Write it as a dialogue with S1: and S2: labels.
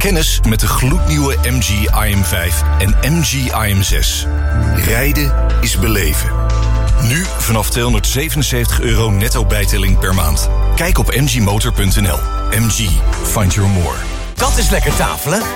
S1: kennis met de gloednieuwe MG IM5 en MG IM6. Rijden is beleven. Nu vanaf €277 netto bijtelling per maand. Kijk op mgmotor.nl. MG, find your more.
S2: Dat is lekker tafelen.